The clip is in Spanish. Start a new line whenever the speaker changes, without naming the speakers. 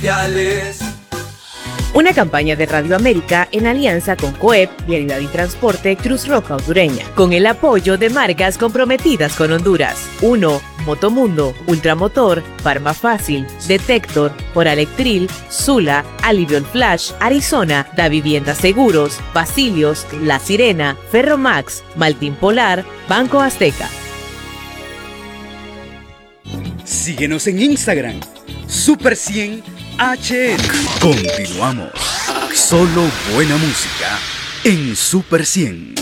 especiales.
Una campaña de Radio América en alianza con COEP, Vialidad y Transporte Cruz Roja Hondureña, con el apoyo de marcas comprometidas con Honduras. 1. Motomundo, Ultramotor, Farma Fácil, Detector, Oralectril, Sula, Alivion Flash, Arizona, Da Vivienda Seguros, Basilios, La Sirena, Ferromax, Maltín Polar, Banco Azteca.
Síguenos en Instagram, Super 100 HN. Continuamos. Solo buena música en Super 100.